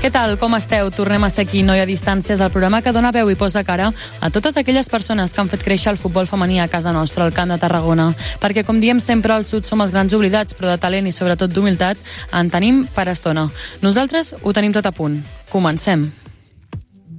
Què tal, com esteu? Tornem a ser aquí, No hi ha distàncies, el programa que dona veu i posa cara a totes aquelles persones que han fet créixer el futbol femení a casa nostra, al Camp de Tarragona. Perquè, com diem sempre, al sud som els grans oblidats, però de talent i sobretot d'humilitat en tenim per estona. Nosaltres ho tenim tot a punt. Comencem.